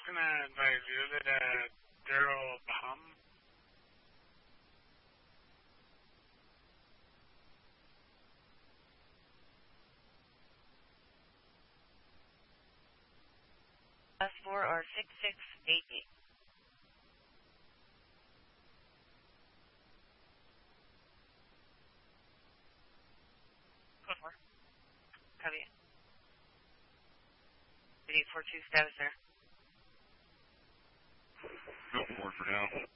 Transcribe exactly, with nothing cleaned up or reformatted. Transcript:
gonna advise you that uh, Daryl Bum. S four R six six eight eight. Code four. Copy it. eight four two status there. Go for for now.